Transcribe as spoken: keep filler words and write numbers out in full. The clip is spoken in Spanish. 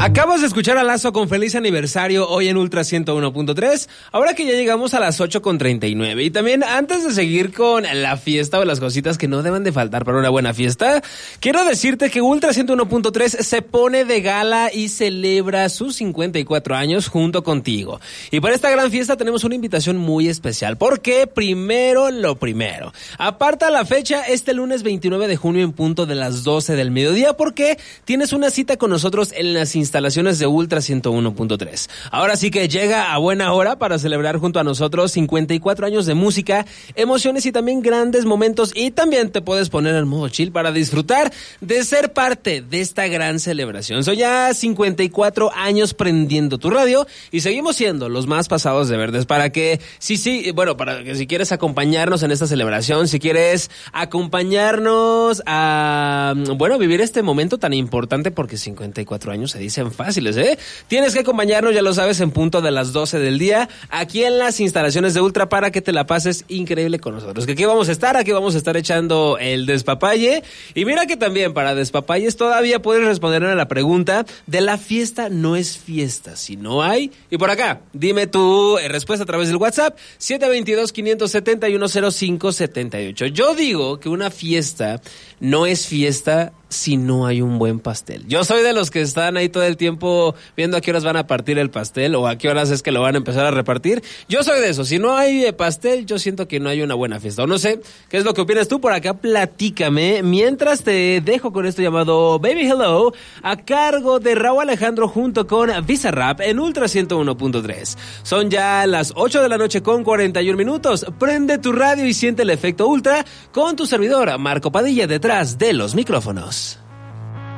Acabas de escuchar a Lazo con Feliz Aniversario hoy en Ultra ciento uno punto tres, ahora que ya llegamos a las ocho con treinta y nueve. Y también antes de seguir con la fiesta o las cositas que no deben de faltar para una buena fiesta, quiero decirte que Ultra ciento uno punto tres se pone de gala y celebra sus cincuenta y cuatro años junto contigo. Y para esta gran fiesta tenemos una invitación muy especial, porque primero lo primero, aparta la fecha este lunes veintinueve de junio en punto de las doce del mediodía, porque tienes una cita con nosotros en las instalaciones de Ultra ciento uno punto tres. Ahora sí que llega a buena hora para celebrar junto a nosotros cincuenta y cuatro años de música, emociones y también grandes momentos, y también te puedes poner en modo chill para disfrutar de ser parte de esta gran celebración. Soy ya cincuenta y cuatro años prendiendo tu radio y seguimos siendo los más pasados de verdes para que, sí, sí, bueno, para que si quieres acompañarnos en esta celebración, si quieres acompañarnos a, bueno, vivir este momento tan importante, porque cincuenta y cuatro años se dicen fáciles, ¿eh? Tienes que acompañarnos, ya lo sabes, en punto de las doce del día, aquí en las instalaciones de Ultra, para que te la pases increíble con nosotros. Que aquí vamos a estar, aquí vamos a estar echando el despapalle. Y mira que también para despapalles todavía puedes responder a la pregunta de la fiesta no es fiesta si no hay. Y por acá, dime tu respuesta a través del WhatsApp siete dos dos, cinco siete uno, cero cinco siete ocho. Yo digo que una fiesta no es fiesta si no hay un buen pastel. Yo soy de los que están ahí todo el tiempo viendo a qué horas van a partir el pastel o a qué horas es que lo van a empezar a repartir. Yo soy de eso. Si no hay pastel, yo siento que no hay una buena fiesta. O no sé, ¿qué es lo que opinas tú? Por acá platícame. Mientras te dejo con esto llamado Baby Hello, a cargo de Raúl Alejandro junto con Bizarrap en Ultra ciento uno punto tres. Son ya las ocho de la noche con cuarenta y un minutos. Prende tu radio y siente el efecto Ultra con tu servidor, Marco Padilla, detrás de los micrófonos.